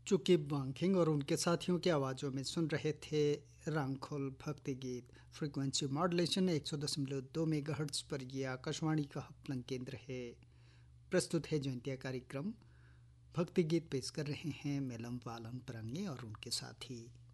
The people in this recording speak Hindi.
चुकी बांकिंग और उनके साथियों की आवाज़ों में सुन रहे थे रामखोल भक्ति गीत। फ्रीक्वेंसी मॉड्यूलेशन 100.2 मेगाहर्ट्ज़ पर यह आकाशवाणी का हपलंग केंद्र है। प्रस्तुत है जयंतिया कार्यक्रम। भक्ति गीत पेश कर रहे हैं मेलम वालन परांगे और उनके साथी।